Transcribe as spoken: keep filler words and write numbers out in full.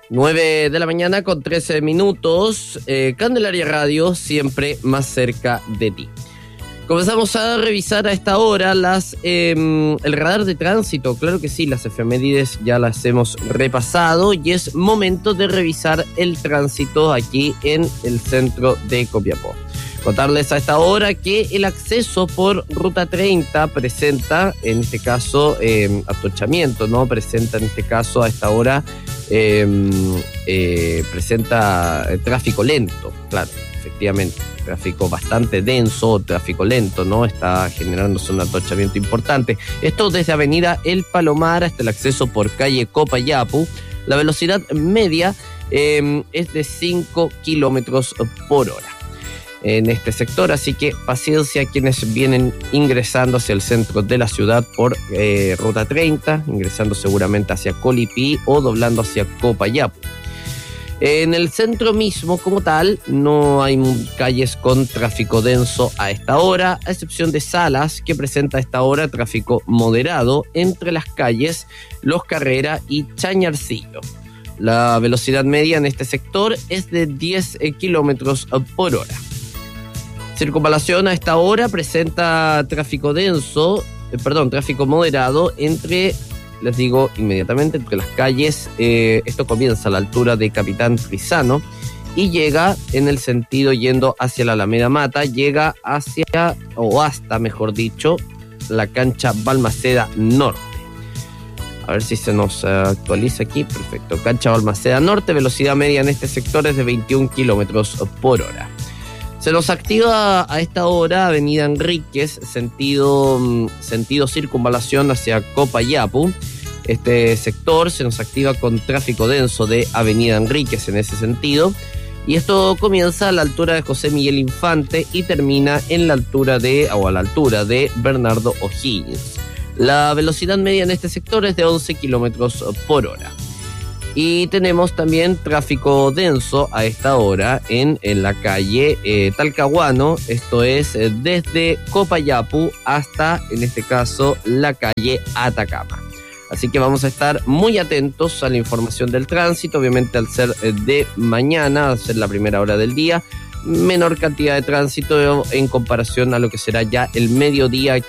nueve de la mañana con trece minutos. Eh, Candelaria Radio, siempre más cerca de ti. Comenzamos a revisar a esta hora las eh, el radar de tránsito. Claro que sí, las efemérides ya las hemos repasado y es momento de revisar el tránsito aquí en el centro de Copiapó. Contarles a esta hora que el acceso por Ruta treinta presenta, en este caso, eh, atochamiento, ¿no? Presenta en este caso a esta hora, eh, eh, presenta tráfico lento, claro, efectivamente. Tráfico bastante denso, tráfico lento, ¿no? Está generándose un atochamiento importante. Esto desde Avenida El Palomar hasta el acceso por calle Copayapu. La velocidad media eh, es de cinco kilómetros por hora en este sector, así que paciencia quienes vienen ingresando hacia el centro de la ciudad por eh, Ruta treinta, ingresando seguramente hacia Colipí o doblando hacia Copayapu. En el centro mismo, como tal, no hay calles con tráfico denso a esta hora, a excepción de Salas, que presenta a esta hora tráfico moderado entre las calles Los Carrera y Chañarcillo. La velocidad media en este sector es de diez kilómetros por hora. Circunvalación a esta hora presenta tráfico denso, eh, perdón, tráfico moderado entre... Les digo inmediatamente, entre las calles, eh, esto comienza a la altura de Capitán Trizano y llega en el sentido yendo hacia la Alameda Mata, llega hacia, o hasta, mejor dicho, la cancha Balmaceda Norte. A ver si se nos actualiza aquí, perfecto. Cancha Balmaceda Norte, velocidad media en este sector es de veintiún kilómetros por hora. Se nos activa a esta hora Avenida Enríquez, sentido, sentido circunvalación hacia Copayapu. Este sector se nos activa con tráfico denso de Avenida Enríquez en ese sentido. Y esto comienza a la altura de José Miguel Infante y termina en la altura de, o a la altura de Bernardo O'Higgins. La velocidad media en este sector es de once kilómetros por hora. Y tenemos también tráfico denso a esta hora en, en la calle eh, Talcahuano, esto es eh, desde Copayapu hasta, en este caso, la calle Atacama. Así que vamos a estar muy atentos a la información del tránsito, obviamente al ser eh, de mañana, al ser la primera hora del día, menor cantidad de tránsito en comparación a lo que será ya el mediodía